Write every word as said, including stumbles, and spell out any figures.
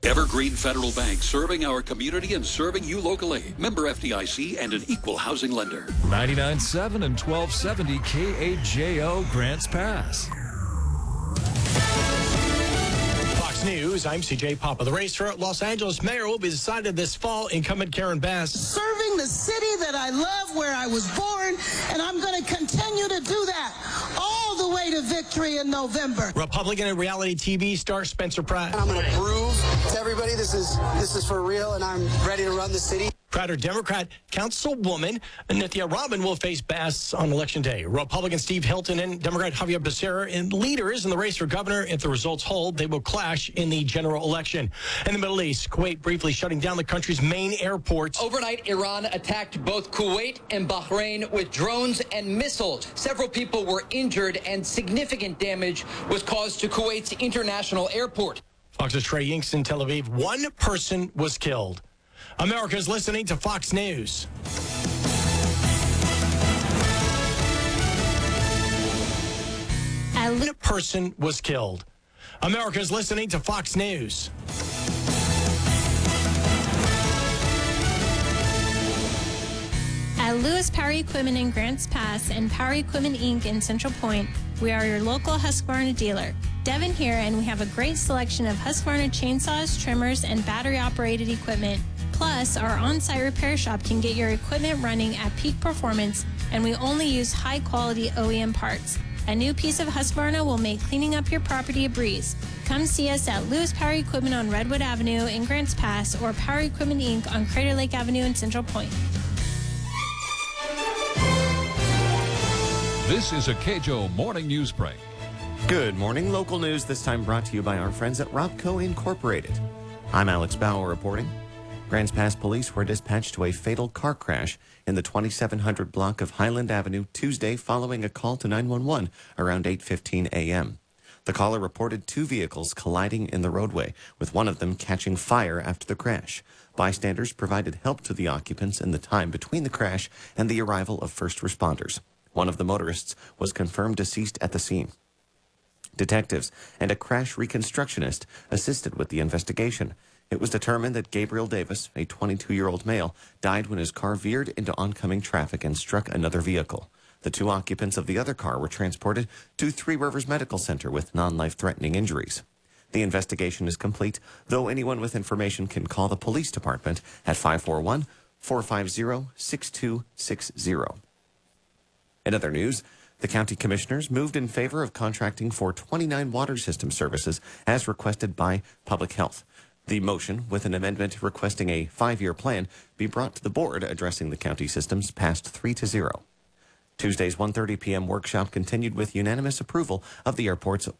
Evergreen Federal Bank, serving our community and serving you locally. Member F D I C and an equal housing lender. ninety-nine point seven and twelve seventy K A J O Grants Pass. Fox News, I'm C J Papa. The race for Los Angeles mayor will be decided this fall. Incumbent Karen Bass. Serving the city that I love, where I was born, and I'm going to continue to do that all the way to victory in November. Republican and reality T V star Spencer Pratt. I'm going to prove to everybody this is this is for real, and I'm ready to run the city. Crowder Democrat Councilwoman Nithya Rabin will face Bass on Election Day. Republican Steve Hilton and Democrat Javier Becerra and leaders in the race for governor. If the results hold, they will clash in the general election. In the Middle East, Kuwait briefly shutting down the country's main airports. Overnight, Iran attacked both Kuwait and Bahrain with drones and missiles. Several people were injured and significant damage was caused to Kuwait's international airport. Fox's Trey Yinks in Tel Aviv. One person was killed. America's listening to Fox News. A person was killed. America's listening to Fox News. At Lewis Power Equipment in Grants Pass and Power Equipment Incorporated in Central Point, we are your local Husqvarna dealer. Devin here, and we have a great selection of Husqvarna chainsaws, trimmers, and battery-operated equipment. Plus, our on-site repair shop can get your equipment running at peak performance, and we only use high-quality O E M parts. A new piece of Husqvarna will make cleaning up your property a breeze. Come see us at Lewis Power Equipment on Redwood Avenue in Grants Pass or Power Equipment Incorporated on Crater Lake Avenue in Central Point. This is a K J O Morning News Break. Good morning. Local news this time brought to you by our friends at Robco Incorporated. I'm Alex Bauer reporting. Grants Pass police were dispatched to a fatal car crash in the twenty-seven hundred block of Highland Avenue Tuesday following a call to nine one one around eight fifteen a.m. The caller reported two vehicles colliding in the roadway, with one of them catching fire after the crash. Bystanders provided help to the occupants in the time between the crash and the arrival of first responders. One of the motorists was confirmed deceased at the scene. Detectives and a crash reconstructionist assisted with the investigation. It was determined that Gabriel Davis, a twenty-two-year-old male, died when his car veered into oncoming traffic and struck another vehicle. The two occupants of the other car were transported to Three Rivers Medical Center with non-life-threatening injuries. The investigation is complete, though anyone with information can call the police department at five four one, four five zero, six two six zero. In other news, the county commissioners moved in favor of contracting for twenty-nine water system services as requested by Public Health. The motion, with an amendment requesting a five-year plan, be brought to the board addressing the county systems, passed three to zero. Tuesday's one thirty p.m. workshop continued with unanimous approval of the airport's